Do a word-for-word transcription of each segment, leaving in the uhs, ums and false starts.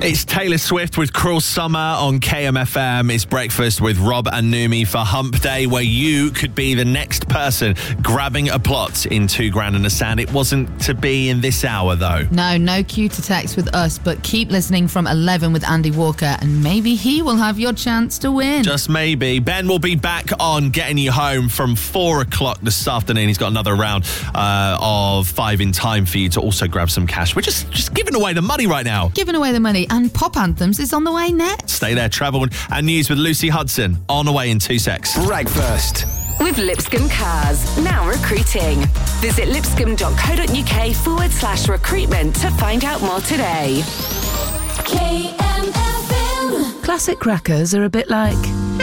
It's Taylor Swift with Cruel Summer on K M F M. It's breakfast with Rob and Numi for Hump Day, where you could be the next person grabbing a plot in Two Grand and a Sand. It wasn't to be in this hour, though. No, no cue to text with us, but keep listening from eleven with Andy Walker, and maybe he will have your chance to win. Just maybe. Ben will be back on Getting You Home from four o'clock this afternoon. He's got another round uh, of five in time for you to also grab some cash. We're just, just giving away the money right now. Giving away the money, and Pop Anthems is on the way next. Stay there. Travel and news with Lucy Hudson on the way in two secs. Breakfast with Lipscomb Cars, now recruiting. Visit lipscomb.co.uk forward slash recruitment to find out more today. K M F M. Classic crackers are a bit like...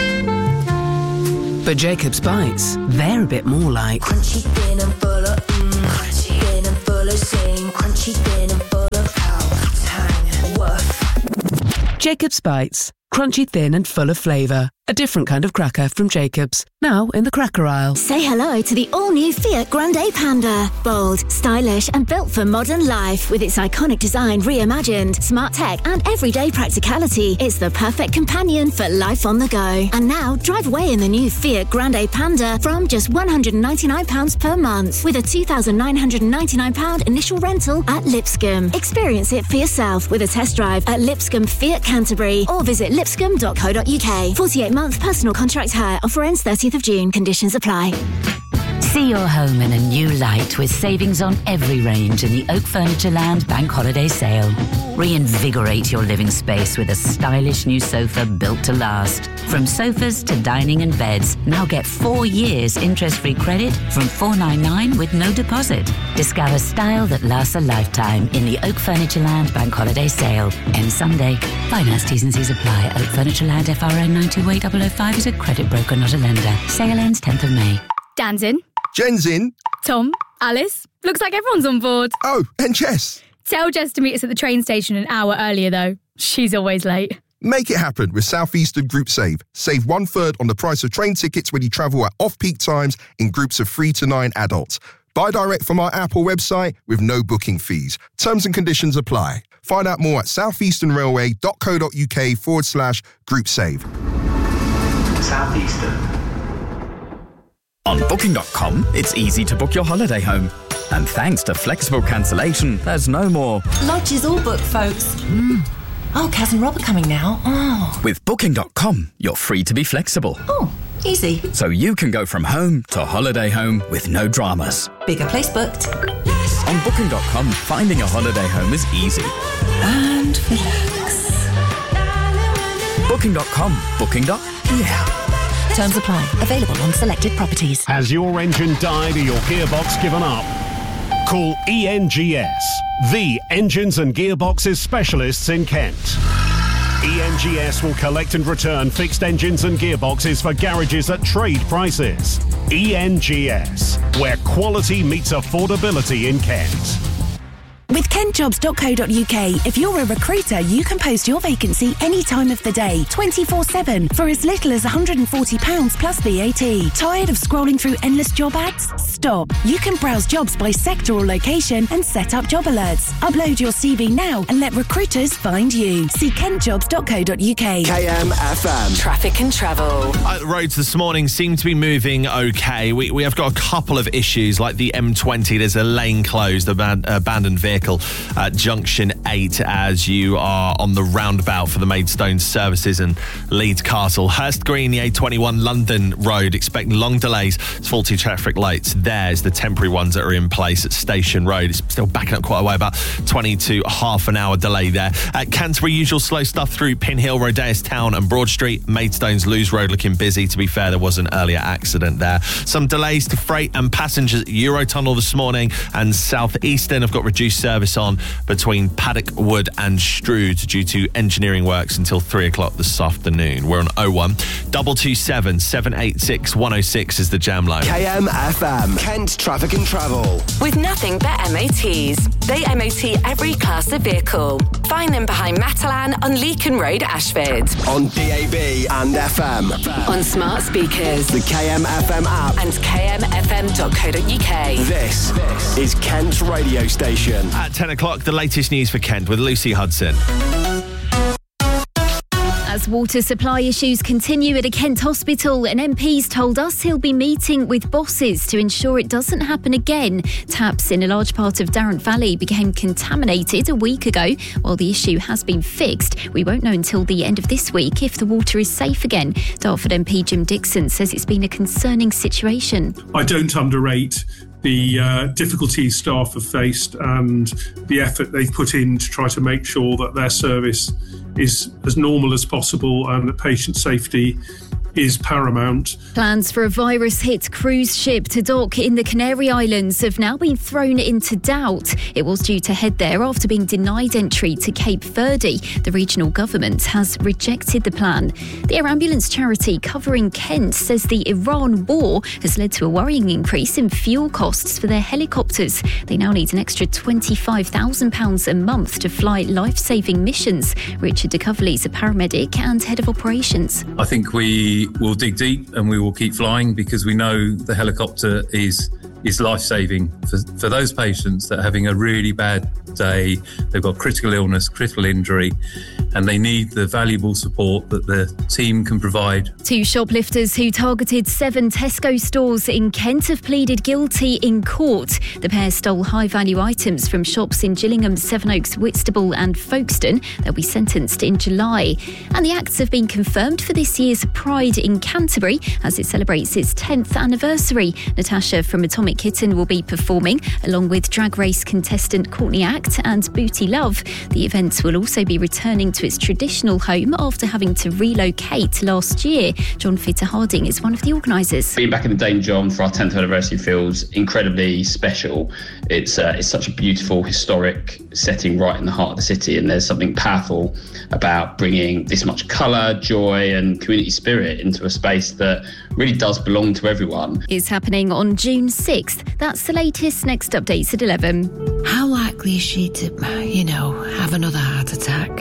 But Jacob's Bites, they're a bit more like... Crunchy, thin and full of mmm. Crunchy, thin and full of sing. Crunchy, thin and full of power. Tang, woof. Jacob's Bites. Crunchy, thin and full of flavour. A different kind of cracker from Jacob's. Now in the cracker aisle. Say hello to the all-new Fiat Grande Panda. Bold, stylish and built for modern life. With its iconic design reimagined, smart tech and everyday practicality. It's the perfect companion for life on the go. And now, drive away in the new Fiat Grande Panda from just one hundred ninety-nine pounds per month. With a two thousand nine hundred ninety-nine pounds initial rental at Lipscomb. Experience it for yourself with a test drive at Lipscomb Fiat Canterbury. Or visit lipscomb dot co dot uk. forty-eight month personal contract hire. Offer ends thirtieth of June. Conditions apply. See your home in a new light with savings on every range in the Oak Furniture Land Bank Holiday Sale. Reinvigorate your living space with a stylish new sofa built to last. From sofas to dining and beds, now get four years interest-free credit from four hundred ninety-nine pounds with no deposit. Discover style that lasts a lifetime in the Oak Furniture Land Bank Holiday Sale. Ends Sunday. Finance T's and C's apply. Oak Furniture Land F R N nine two eight zero zero five is a credit broker, not a lender. Sale ends tenth of May. Dan's in. Jen's in. Tom, Alice, looks like everyone's on board. Oh, and Jess. Tell Jess to meet us at the train station an hour earlier, though. She's always late. Make it happen with Southeastern Group Save. Save one third on the price of train tickets when you travel at off-peak times in groups of three to nine adults. Buy direct from our app or website with no booking fees. Terms and conditions apply. Find out more at southeasternrailway.co.uk forward slash group save. Southeastern. On booking dot com, it's easy to book your holiday home. And thanks to flexible cancellation, there's no more. Lodge is all booked, folks. Mm. Oh, Kaz and Rob are coming now. Oh. With booking dot com, you're free to be flexible. Oh, easy. So you can go from home to holiday home with no dramas. Bigger place booked. On booking dot com, finding a holiday home is easy. And relax. booking dot com. Booking. Yeah. Terms apply. Available on selected properties. Has your engine died or your gearbox given up? Call E N G S, the engines and gearboxes specialists in Kent. E N G S will collect and return fixed engines and gearboxes for garages at trade prices. E N G S, where quality meets affordability in Kent. With kent jobs dot co dot uk, if you're a recruiter, you can post your vacancy any time of the day, twenty-four seven, for as little as one hundred forty pounds plus V A T. Tired of scrolling through endless job ads? Stop. You can browse jobs by sector or location and set up job alerts. Upload your C V now and let recruiters find you. See kent jobs dot co dot uk. K M F M. Traffic and travel. Uh, the roads this morning seem to be moving okay. We we have got a couple of issues, like the M twenty. There's a lane closed, aban- abandoned vehicle at junction eight as you are on the roundabout for the Maidstone services and Leeds Castle. Hurst Green, the A twenty-one London Road, expect long delays. It's faulty traffic lights. There's the temporary ones that are in place at Station Road. It's still backing up quite a way, about twenty to half an hour delay there. At Canterbury, usual slow stuff through Pin Hill, Rodeas Town and Broad Street. Maidstone's Lewes Road looking busy. To be fair, there was an earlier accident there. Some delays to freight and passengers at Eurotunnel this morning, and South Eastern have got reduced service on between Paddock Wood and Strood due to engineering works until three o'clock this afternoon. We're on oh one two two seven, seven eight six, one oh six is the jam line. K M F M, Kent Traffic and Travel. With nothing but M O Ts. They M O T every class of vehicle. Find them behind Matalan on Leakin Road, Ashford. On D A B and F M. On smart speakers. The K M F M app. And k m f m dot co dot uk. This, this is Kent's radio station. At ten o'clock, the latest news for Kent with Lucy Hudson. As water supply issues continue at a Kent hospital, an M P's told us he'll be meeting with bosses to ensure it doesn't happen again. Taps in a large part of Darrant Valley became contaminated a week ago. While the issue has been fixed, we won't know until the end of this week if the water is safe again. Dartford M P Jim Dixon says it's been a concerning situation. I don't underrate the uh, difficulties staff have faced and the effort they've put in to try to make sure that their service is as normal as possible and that patient safety is paramount. Plans for a virus-hit cruise ship to dock in the Canary Islands have now been thrown into doubt. It was due to head there after being denied entry to Cape Verde. The regional government has rejected the plan. The air ambulance charity covering Kent says the Iran war has led to a worrying increase in fuel costs for their helicopters. They now need an extra twenty-five thousand pounds a month to fly life-saving missions. Richard de Coverley is a paramedic and head of operations. I think we will dig deep and we will keep flying because we know the helicopter is is life-saving for, for those patients that are having a really bad day. They've got critical illness, critical injury, and they need the valuable support that the team can provide. Two shoplifters who targeted seven Tesco stores in Kent have pleaded guilty in court. The pair stole high-value items from shops in Gillingham, Sevenoaks, Whitstable and Folkestone. They'll be sentenced in July. And the acts have been confirmed for this year's Pride in Canterbury as it celebrates its tenth anniversary. Natasha from Atomic Kitten will be performing, along with Drag Race contestant Courtney Act and Booty Love. The event will also be returning to its traditional home after having to relocate last year. John Fitter Harding is one of the organisers. Being back in the Dane John for our tenth anniversary feels incredibly special. It's uh, it's such a beautiful, historic setting right in the heart of the city, and there's something powerful about bringing this much colour, joy and community spirit into a space that really does belong to everyone. It's happening on June sixth. That's the latest. Next updates at eleven. How likely is she to, you know, have another heart attack?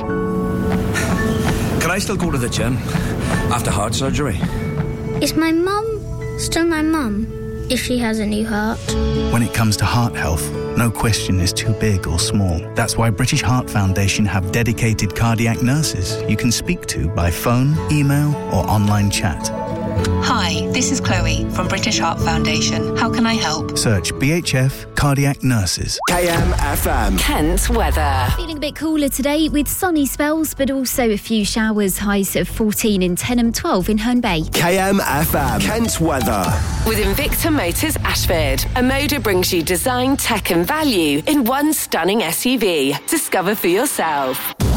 Can I still go to the gym after heart surgery? Is my mum still my mum if she has a new heart? When it comes to heart health, no question is too big or small. That's why British Heart Foundation have dedicated cardiac nurses you can speak to by phone, email or online chat. Hi, this is Chloe from British Heart Foundation. How can I help? Search B H F Cardiac Nurses. K M F M. Kent weather. Feeling a bit cooler today with sunny spells, but also a few showers. Highs of fourteen in Tenham, twelve in Herne Bay. K M F M. Kent weather. With Invicta Motors Ashford. A Motor brings you design, tech and value in one stunning S U V. Discover for yourself.